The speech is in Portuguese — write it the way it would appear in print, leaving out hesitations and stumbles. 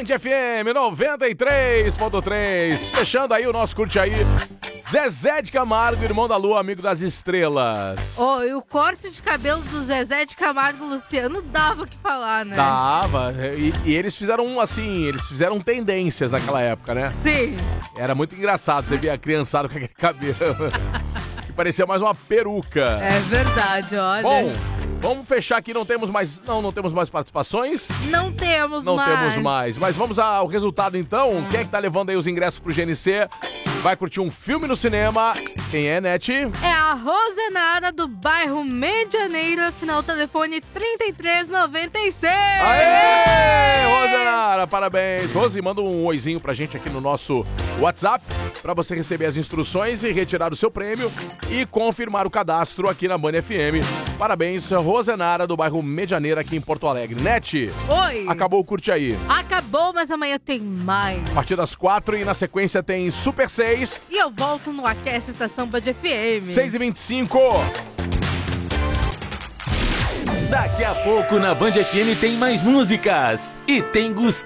FM 93.3. Fechando aí o nosso Curte Aí. Zezé de Camargo, irmão da Lua, amigo das estrelas. E o corte de cabelo do Zezé de Camargo e Luciano dava o que falar, né? Dava. E eles fizeram assim, eles fizeram tendências naquela época, né? Sim. Era muito engraçado, você via a criançada com aquele cabelo. Que parecia mais uma peruca. É verdade, olha. Bom, vamos fechar aqui, não temos mais participações? Não temos Não mais. temos mais, mas vamos ao resultado então. Quem é que tá levando aí os ingressos pro GNC? Vai curtir um filme no cinema. Quem é, Nete? É a Rosenara do bairro Medianeira, final telefone 3396. Aê, Rosenara, parabéns. Rose, manda um oizinho pra gente aqui no nosso WhatsApp pra você receber as instruções e retirar o seu prêmio e confirmar o cadastro aqui na Band FM. Parabéns, Rosenara do bairro Medianeira aqui em Porto Alegre. Nete, Oi. acabou o Curte Aí. Acabou, mas amanhã tem mais. A partir das 4 e na sequência tem Super 6. E eu volto no Aquece Estação Band FM. 6h25. Daqui a pouco na Band FM tem mais músicas. E tem Gustavo